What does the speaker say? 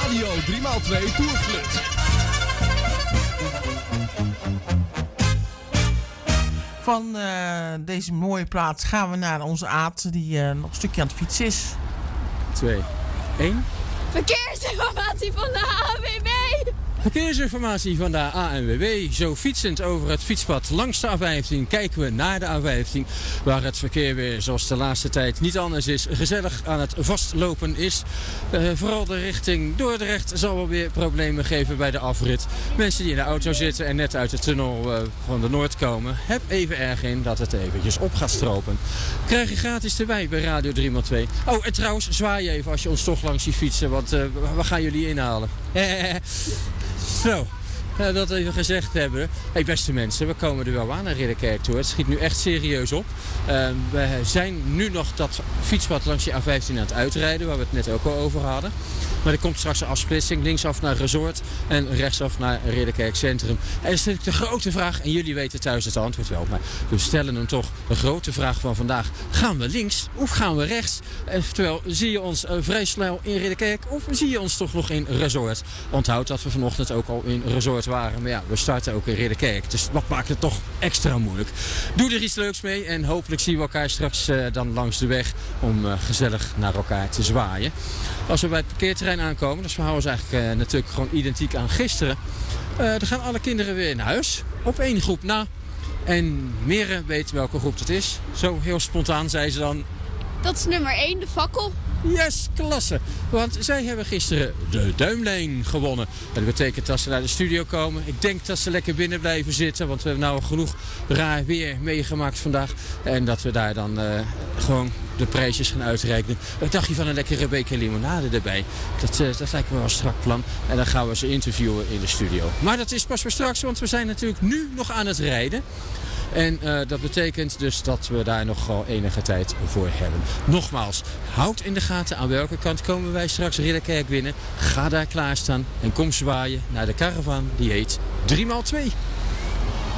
Radio 3x2 Tourflut. Van deze mooie plaats gaan we naar onze Aad, die nog een stukje aan het fietsen is. 2, 1. Verkeersinformatie van de ANWB. Verkeersinformatie van de ANWB. Zo fietsend over het fietspad langs de A15 kijken we naar de A15. Waar het verkeer weer, zoals de laatste tijd niet anders is, gezellig aan het vastlopen is. Vooral de richting Dordrecht zal wel weer problemen geven bij de afrit. Mensen die in de auto zitten en net uit de tunnel van de Noord komen, heb even erg in dat het eventjes op gaat stropen. Krijg je gratis erbij bij Radio 3x2. Oh, en trouwens, zwaai even als je ons toch langs ziet fietsen, want we gaan jullie inhalen. Zo, dat even gezegd hebben. Hey, beste mensen, we komen er wel aan naar Ridderkerk toe. Het schiet nu echt serieus op. We zijn nu nog dat fietspad langs je A15 aan het uitrijden, waar we het net ook al over hadden. Maar er komt straks een afsplitsing, linksaf naar Resort en rechtsaf naar Ridderkerk Centrum. En is natuurlijk de grote vraag, en jullie weten thuis het antwoord wel, maar we stellen hem toch, de grote vraag van vandaag. Gaan we links of gaan we rechts? Oftewel, zie je ons vrij snel in Ridderkerk of zie je ons toch nog in Resort? Onthoud dat we vanochtend ook al in Resort waren, maar ja, we starten ook in Ridderkerk. Dus wat maakt het toch extra moeilijk? Doe er iets leuks mee en hopelijk zien we elkaar straks dan langs de weg om gezellig naar elkaar te zwaaien. Als we bij het parkeerterrein aankomen, dus we houden ons eigenlijk natuurlijk gewoon identiek aan gisteren. Dan gaan alle kinderen weer naar huis, op één groep na. En Mere weet welke groep dat is. Zo heel spontaan zei ze dan. Dat is nummer 1, de fakkel. Yes, klasse. Want zij hebben gisteren de Duimleen gewonnen. Dat betekent dat ze naar de studio komen. Ik denk dat ze lekker binnen blijven zitten. Want we hebben nou genoeg raar weer meegemaakt vandaag. En dat we daar dan gewoon de prijsjes gaan uitreiken. Wat dacht je van een lekkere beker limonade erbij? Dat lijkt me wel een strak plan. En dan gaan we ze interviewen in de studio. Maar dat is pas voor straks, want we zijn natuurlijk nu nog aan het rijden. En dat betekent dus dat we daar nog al enige tijd voor hebben. Nogmaals, houd in de gaten aan welke kant komen wij straks Ridderkerk binnen. Ga daar klaarstaan en kom zwaaien naar de caravan die heet 3x2.